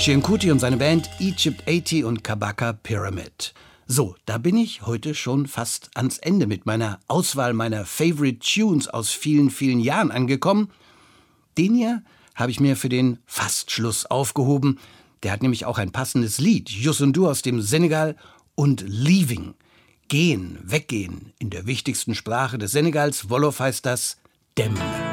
Seun Kuti und seine Band Egypt 80 und Kabaka Pyramid. So, da bin ich heute schon fast ans Ende mit meiner Auswahl meiner Favorite Tunes aus vielen, vielen Jahren angekommen. Den hier habe ich mir für den Fastschluss aufgehoben. Der hat nämlich auch ein passendes Lied, Youssou N'Dour aus dem Senegal und Leaving. Gehen, weggehen, in der wichtigsten Sprache des Senegals, Wolof heißt das Dem.